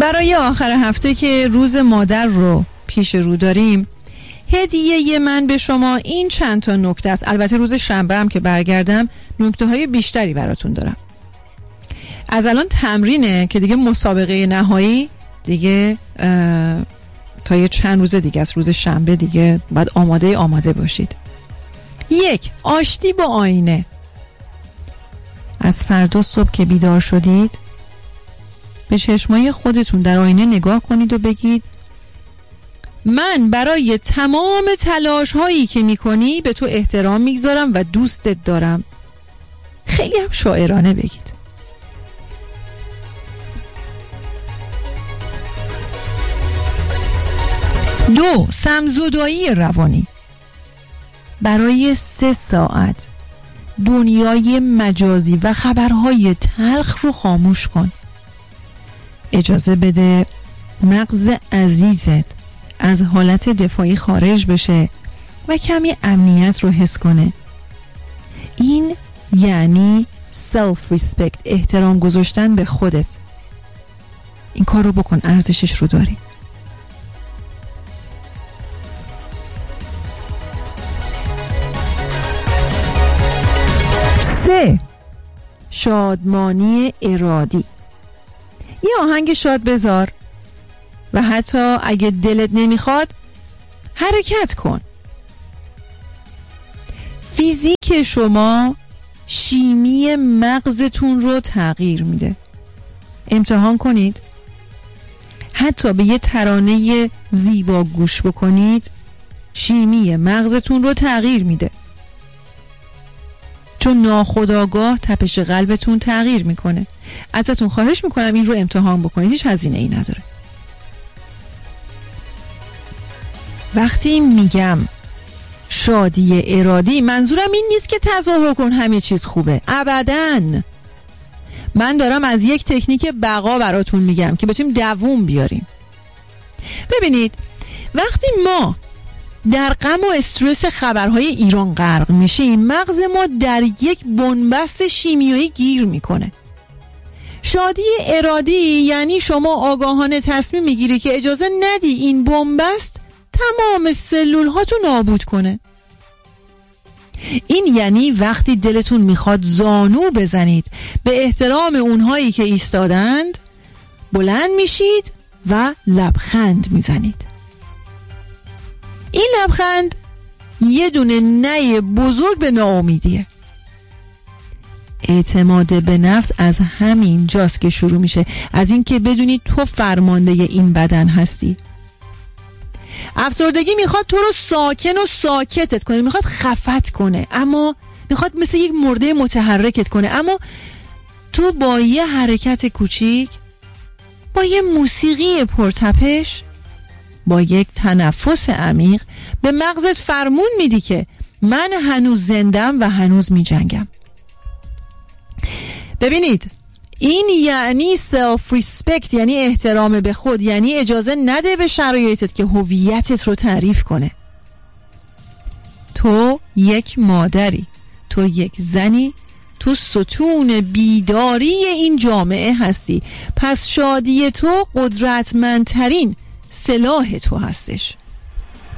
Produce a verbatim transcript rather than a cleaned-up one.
برای آخر هفته که روز مادر رو پیش رو داریم، هدیه من به شما این چند تا نکته است. البته روز شنبه هم که برگردم نکته های بیشتری براتون دارم. از الان تمرینه که دیگه مسابقه نهایی دیگه تا یه چند روز دیگه از روز شنبه دیگه باید آماده آماده باشید. یک، آشتی با آینه. از فردا صبح که بیدار شدید به چشمای خودتون در آینه نگاه کنید و بگید من برای تمام تلاش هایی که میکنی به تو احترام میگذارم و دوستت دارم. خیلی هم شاعرانه بگید. دو، سمزدایی روانی. برای سه ساعت دنیای مجازی و خبرهای تلخ رو خاموش کن. اجازه بده مغز عزیزت از حالت دفاعی خارج بشه و کمی امنیت رو حس کنه. این یعنی سلف ریسپکت، احترام گذاشتن به خودت. این کار رو بکن، ارزشش رو داری. سه، شادمانی ارادی. یه آهنگ شاد بذار و حتی اگه دلت نمیخواد حرکت کن. فیزیک شما شیمی مغزتون رو تغییر میده. امتحان کنید. حتی به یه ترانه زیبا گوش بکنید، شیمی مغزتون رو تغییر میده. چون ناخودآگاه تپش قلبتون تغییر میکنه. ازتون خواهش میکنم این رو امتحان بکنید، هیچ هزینه ای نداره. وقتی میگم شادی ارادی منظورم این نیست که تظاهر کن همه چیز خوبه، ابداً. من دارم از یک تکنیک بقا براتون میگم که بتونیم دووم بیاریم. ببینید وقتی ما در غم و استرس خبرهای ایران غرق میشیم، مغز ما در یک بنبست شیمیایی گیر میکنه. شادی ارادی یعنی شما آگاهانه تصمیم میگیری که اجازه ندی این بنبست تمام سلول هاتو نابود کنه. این یعنی وقتی دلتون میخواد زانو بزنید به احترام اونهایی که ایستادند، بلند میشید و لبخند میزنید. این لبخند یه دونه نه بزرگ به ناامیدیه. اعتماد به نفس از همین جاست که شروع میشه، از این که بدونی تو فرمانده این بدن هستی. افسردگی میخواد تو رو ساکن و ساکتت کنه، میخواد خفت کنه، اما میخواد مثل یک مرده متحرکت کنه. اما تو با یه حرکت کوچیک، با یه موسیقی پرتپش، با یک تنفس عمیق به مغزت فرمون میدی که من هنوز زندم و هنوز میجنگم. ببینید این یعنی سلف ریسپکت، یعنی احترام به خود، یعنی اجازه نده به شرایطت که هویتت رو تعریف کنه. تو یک مادری، تو یک زنی، تو ستون بیداری این جامعه هستی. پس شادی تو قدرتمندترین سلاح تو هستش.